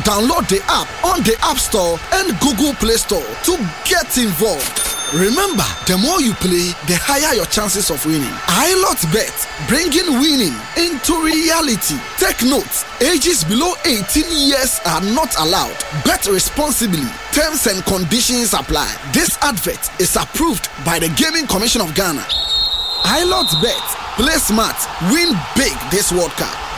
download the app on the App Store and Google Play Store to get involved. Remember, the more you play, the higher your chances of winning. iLotBet, bringing winning into reality. Take note, ages below 18 years are not allowed. Bet responsibly. Terms and conditions apply. This advert is approved by the Gaming Commission of Ghana. iLotBet, play smart, win big this World Cup.